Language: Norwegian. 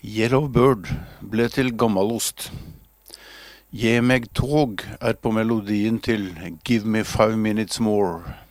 Yellow Bird ble til gammalost. Gi meg tog på melodien til Give Me 5 Minutes More.